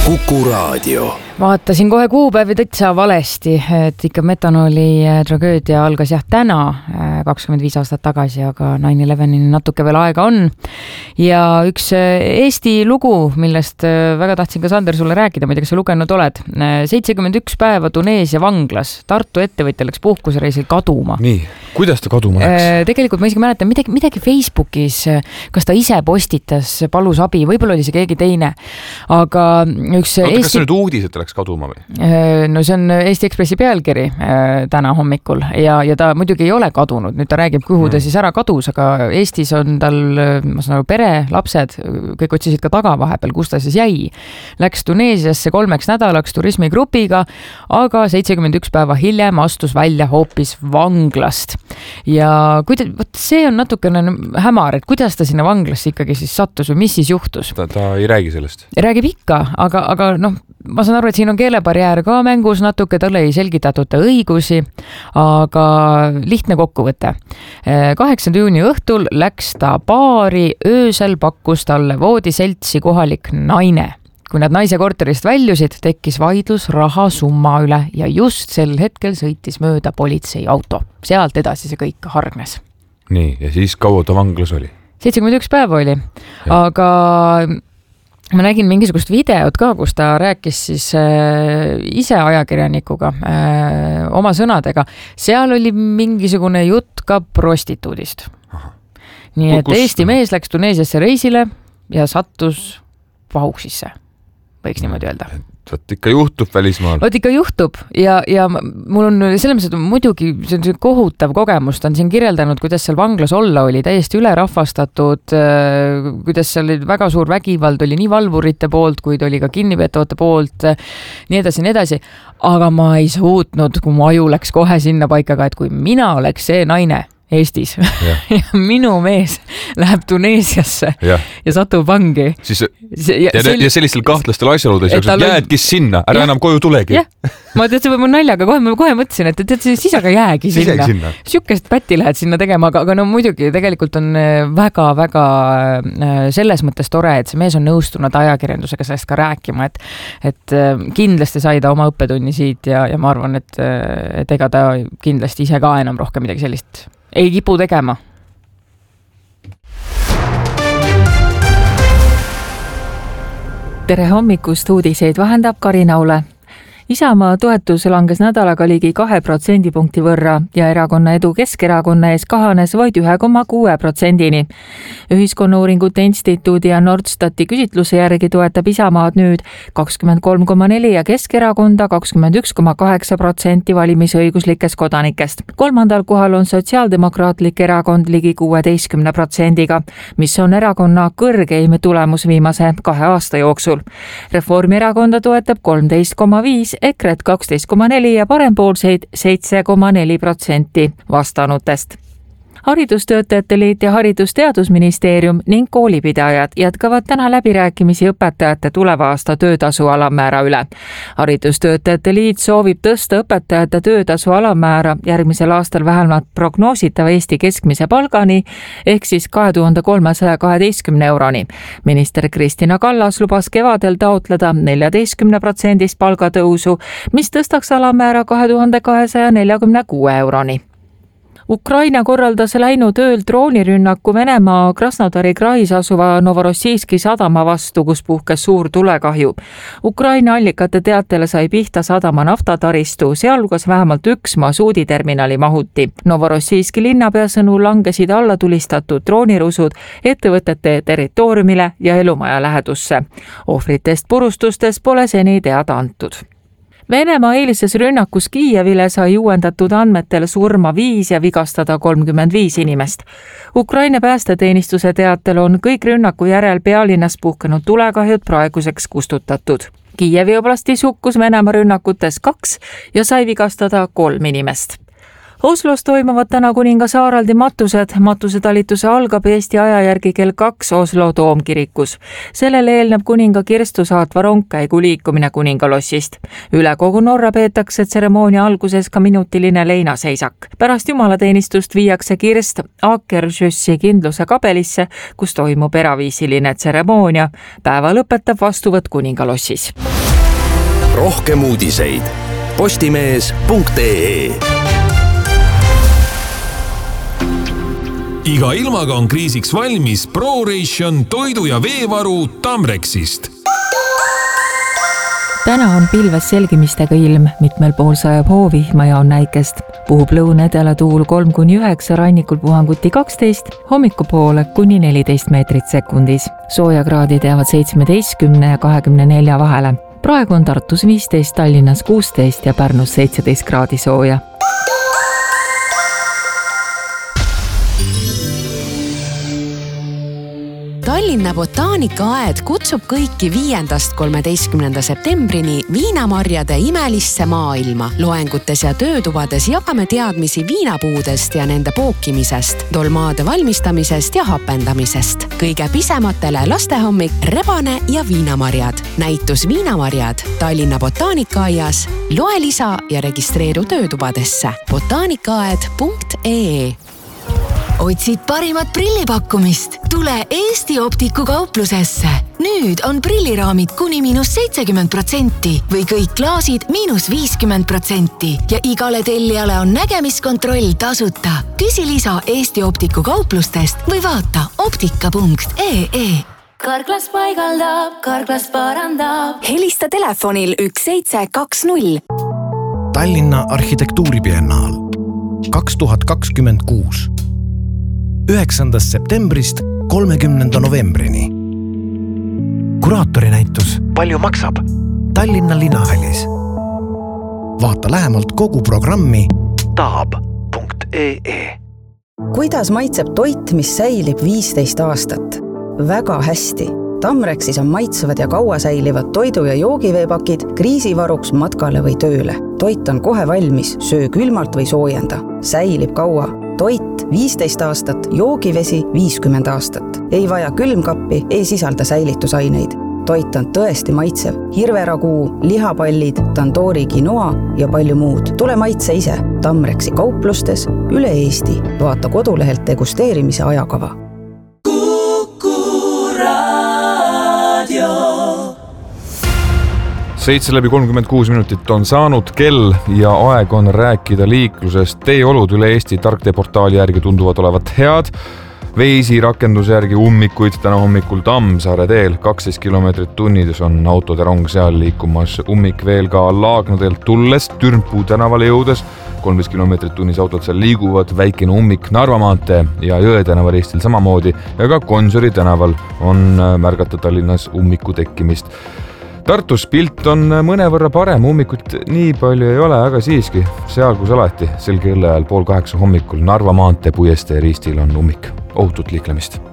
Kuku Raadio. Vaatasin kohe kuupäevi täitsa valesti, et ikka metanooli tragöödia algas täna 25 aastat tagasi, aga 9/11 natuke veel aega on. Ja üks Eesti lugu, millest väga tahtsin ka Sander sulle rääkida, ma ei tea, kas sa lugenud oled. 71 päeva Tuneesia vanglas, Tartu ettevõtja läks puhkusereisil kaduma. Nii, kuidas ta kaduma läks? Tegelikult ma isegi mäletan midagi Facebookis, kas ta ise postitas, palus abi, võib-olla oli see keegi teine. Aga üks kas see nüüd uudis, et ta läks kaduma või? No see on Eesti Ekspressi pealkiri täna hommikul ja ta muidugi ei ole kadunud. Nüüd ta räägib, kuhu ta siis ära kadus, aga Eestis on tal, ma saan aru, pere, lapsed, kõik otsisid ka taga vahepeal, kus ta siis jäi. Läks Tuneesiasse 3 nädalaks turismigrupiga, aga 71 päeva hiljem astus välja hoopis vanglast. Ja see on natukene hämar, et kuidas ta sinna vanglasse ikkagi siis sattus või mis siis juhtus? Ta ei räägi sellest. Räägib ikka, aga ma saan aru, et siin on keelebarjäär ka mängus natuke, talle ei selgitatud ta õigusi, aga lihtne kokkuvõte. 8. juuni õhtul läks ta baari, öösel pakkus talle voodiseltsi kohalik naine. Kui nad naise korterist väljusid, tekkis vaidlus rahasumma üle ja just sel hetkel sõitis mööda politseiauto. Sealt edasi see kõik hargnes. Nii, ja siis kaua ta vanglas oli? 71 päeva oli, aga ma nägin mingisugust videot ka, kus ta rääkis siis ise ajakirjanikuga oma sõnadega. Seal oli mingisugune jutt ka prostituudist. Nii et Eesti mees läks Tuneesiasse reisile ja sattus pahuksisse, võiks niimoodi öelda. Võt ikka juhtub välismaal. Võt ikka juhtub ja mul on selles mõttes, et muidugi see on kohutav kogemus. Ta on siin kirjeldanud, kuidas seal vanglas olla oli, täiesti ülerahvastatud, kuidas seal oli väga suur vägivald, oli nii valvurite poolt, kuid oli ka kinnipeetavate poolt, nii edasi. Aga ma ei suutnud, kui mu aju läks kohe sinna paikaga, et kui mina oleks see naine Eestis ja minu mees läheb Tuneesiasse ja satub vangi. Ja sellistel kahtlastel asjaoludes jäädki sinna, ära enam koju tulegi. Ma teadsin, ma naljaga kohe mõtlesin, et siis aga jäägi sinna. Sükest pätti lähed sinna tegema, aga no muidugi tegelikult on väga-väga selles mõttes tore, et see mees on nõustunud ajakirjandusega sellest ka rääkima, et kindlasti sai ta oma õppetunni siit ja ma arvan, et ega ta kindlasti ise ka enam rohkem midagi sellist ei kipu tegema. Tere hommikust, uudiseid vahendab Karin Aule. Isamaa toetus langes nädalaga ligi 2% võrra ja erakonna Edu Keskerakonna ees kahanes vaid 1,6%-ni. Ühiskonnauuringute instituudi ja Nordstati küsitluse järgi toetab Isamaad nüüd 23,4% ja Keskerakonda 21,8% valimisõiguslikest kodanikest. 3. kohal on Sotsiaaldemokraatlik erakond ligi 16%-ga, mis on erakonna kõrgeim tulemus viimase 2 aasta jooksul. Reformierakonda toetab 13,5%, EKRE 12,4% ja parempoolseid 7,4% vastanutest. Haridustöötajate liit ja Haridus-Teadusministeerium ning koolipidajad jätkavad täna läbirääkimisi õpetajate tuleva aasta töötasu alammäära üle. Haridustöötajate liit soovib tõsta õpetajate töötasu alammäära järgmisel aastal vähemalt prognoositava Eesti keskmise palgani ehk siis 2312 euroni. Minister Kristina Kallas lubas kevadel taotleda 14% palgatõusu, mis tõstaks alammäära 2246 euroni. Ukraina korraldas läinud ööl droonirünnaku Venemaa Krasnodari krais asuva Novorossijski sadama vastu, kus puhkes suur tulekahju. Ukraina allikate teatele sai pihta sadama naftataristu, sealhulgas vähemalt 1 masuuditerminali mahuti. Novorossijski linnapea sõnul langesid alla tulistatud droonirusud ettevõtete territooriumile ja elumaja lähedusse. Ohvritest purustustes pole seni teada antud. Venemaa eilises rünnakus Kiievile sai uuendatud andmetel surma 5 ja vigastada 35 inimest. Ukraina päästeteenistuse teatel on kõik rünnaku järel pealinnas puhkenud tulekahjud praeguseks kustutatud. Kiievi oblastis hukkus Venemaa rünnakutes 2 ja sai vigastada 3 inimest. Oslos toimuvad täna kuningas Haraldi matused. Matusetalituse algab Eesti aja järgi kell 2 Oslo Toomkirikus. Sellele eelneb kuninga kirstu saatva rongkäigu liikumine kuningalossist. Üle kogu Norra peetakse tseremoonia alguses ka minutiline leinaseisak. Pärast jumalateenistust viiakse kirst Akershussi kindluse kabelisse, kus toimub eraviisiline tseremoonia. Päeva lõpetab vastuvõtt kuningalossis. rohkem uudiseid postimees.ee. Iga ilmaga on kriisiks valmis ProRation toidu- ja veevaru Tamrexist. Täna on pilves selgimistega ilm, mitmel pool sajab hoovihma ja on näikest. Puhub lõunedele tuul 3-9, rannikul puhanguti 12, hommikupoole kuni 14 meetrit sekundis. Soojakraadid jäävad 17 ja 24 vahele. Praegu on Tartus 15, Tallinnas 16 ja Pärnus 17 kraadi sooja. Tallinna botaanikaaed kutsub kõiki 5.–13. septembrini viinamarjade imelisse maailma. Loengutes ja töötubades jagame teadmisi viinapuudest ja nende pookimisest, dolmaade valmistamisest ja hapendamisest. Kõige pisematele lastehommik, rebane ja viinamarjad. Näitus Viinamarjad Tallinna botaanikaaias. Loe lisa ja registreeru töötubadesse. botaanikaaed.ee. Otsid parimat prillipakkumist? Tule Eesti Optiku kauplusesse. Nüüd on prilliraamid kuni -70% või kõik klaasid -50% ja igale tellijale on nägemiskontroll tasuta. Küsi lisa Eesti Optiku kauplustest või vaata optika.ee. Karklas paigaldab, Karklas parandab. Helista telefonil 1720. Tallinna arhitektuuribiennaal 2026. 9. septembrist 30. novembrini. Kuraatori-näitus Palju maksab? Tallinna Linnahallis. Vaata lähemalt kogu programmi taab.ee. Kuidas maitseb toit, mis säilib 15 aastat? Väga hästi. Tamrexis on maitsevad ja kaua säilivad toidu- ja joogiveepakid kriisivaruks matkale või tööle. Toit on kohe valmis, söö külmalt või soojenda. Säilib kaua. Toit 15 aastat, joogivesi 50 aastat. Ei vaja külmkappi, ei sisalda säilitusaineid. Toit on tõesti maitsev. Hirveraguu, lihapallid, tandoori quinoa ja palju muud. Tule maitse ise. Tamrexi kauplustes üle Eesti. Vaata kodulehelt degusteerimise ajakava. 7:36 on saanud kell ja aeg on rääkida liiklusest. Teeolud üle Eesti tarkteeportaali järgi tunduvad olevat head. Veisi rakenduse järgi ummikuid täna hommikul Tammsaare teel 12 kilomeetrit tunnides on autode rong seal liikumas. Ummik veel ka Laagna teelt tulles, Türmpuu tänavale jõudes. 13 kilomeetrit tunnis autod seal liiguvad, väikene ummik Narva maantee ja Jõe tänaval Eestil samamoodi ja ka Gonsiori tänaval on märgata Tallinnas ummiku tekkimist. Tartus pilt on mõnevõrra parem, ummikut nii palju ei ole, aga siiski seal kus alati, sel kella ajal 7:30 hommikul Narva maantee Puiestee ristil on ummik. Ohutut liiklemist.